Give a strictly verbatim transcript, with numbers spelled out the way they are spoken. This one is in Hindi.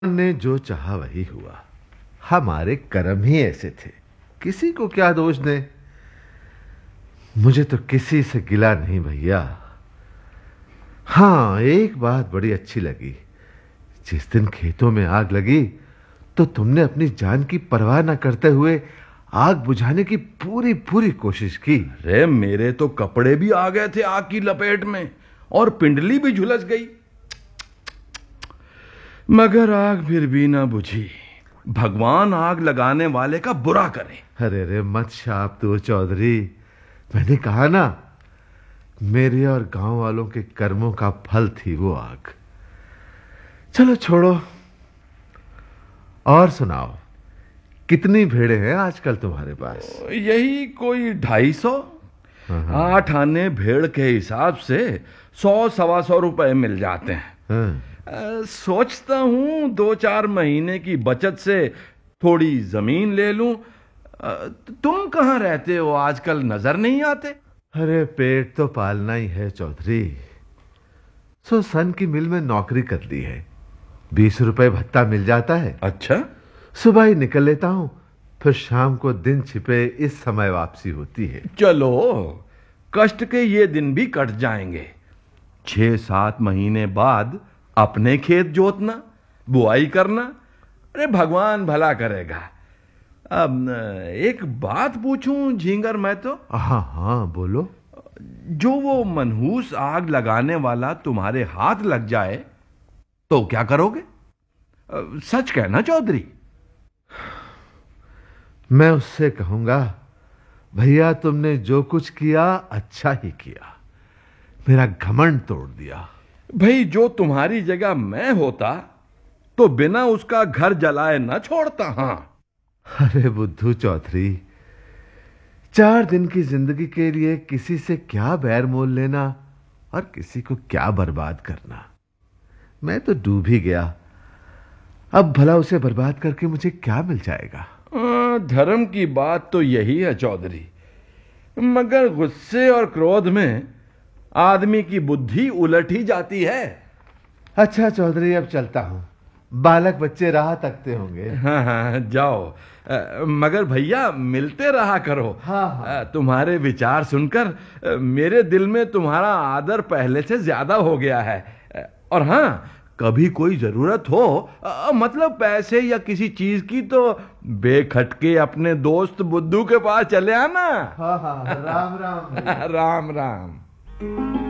ने जो चाहा वही हुआ। हमारे कर्म ही ऐसे थे, किसी को क्या दोष दें। मुझे तो किसी से गिला नहीं भैया। हाँ, एक बात बड़ी अच्छी लगी। जिस दिन खेतों में आग लगी तो तुमने अपनी जान की परवाह न करते हुए आग बुझाने की पूरी पूरी कोशिश की। अरे मेरे तो कपड़े भी आ गए थे आग की लपेट में और पिंडली भी झुलस गई, मगर आग फिर भी ना बुझी। भगवान आग लगाने वाले का बुरा करे। अरे रे मत शाप दो चौधरी। मैंने कहा ना, मेरे और गांव वालों के कर्मों का फल थी वो आग। चलो छोड़ो, और सुनाओ, कितनी भेड़ें हैं आजकल तुम्हारे पास? यही कोई ढाई सौ। आठ आने भेड़ के हिसाब से सौ सवा सौ रुपए मिल जाते हैं। हाँ। आ, सोचता हूं दो चार महीने की बचत से थोड़ी जमीन ले लूं। आ, तुम कहां रहते हो आजकल, नजर नहीं आते? अरे पेट तो पालना ही है चौधरी। सो सन की मिल में नौकरी कर ली है, बीस रुपए भत्ता मिल जाता है। अच्छा। सुबह ही निकल लेता हूं, फिर शाम को दिन छिपे इस समय वापसी होती है। चलो, कष्ट के ये दिन भी कट जाएंगे। छह सात महीने बाद अपने खेत जोतना, बुआई करना। अरे भगवान भला करेगा। अब एक बात पूछूं झिंगर, मैं तो। हाँ हाँ बोलो। जो वो मनहूस आग लगाने वाला तुम्हारे हाथ लग जाए तो क्या करोगे? सच कहना चौधरी। मैं उससे कहूंगा, भैया तुमने जो कुछ किया अच्छा ही किया, मेरा घमंड तोड़ दिया। भाई, जो तुम्हारी जगह मैं होता तो बिना उसका घर जलाए न छोड़ता। हाँ। अरे बुद्धू चौधरी, चार दिन की जिंदगी के लिए किसी से क्या बैर मोल लेना और किसी को क्या बर्बाद करना। मैं तो डूब ही गया, अब भला उसे बर्बाद करके मुझे क्या मिल जाएगा? आ, धर्म की बात तो यही है चौधरी, मगर गुस्से और क्रोध में आदमी की बुद्धि उलट ही जाती है। अच्छा चौधरी, अब चलता हूं, बालक बच्चे राह तकते होंगे। हाँ हाँ जाओ। आ, मगर भैया मिलते रहा करो। हाँ हाँ। आ, तुम्हारे विचार सुनकर आ, मेरे दिल में तुम्हारा आदर पहले से ज्यादा हो गया है। आ, और हाँ, कभी कोई जरूरत हो, आ, मतलब पैसे या किसी चीज की, तो बेखटके अपने दोस्त बुद्धू के पास चले आना। हाँ हाँ, राम राम। राम राम।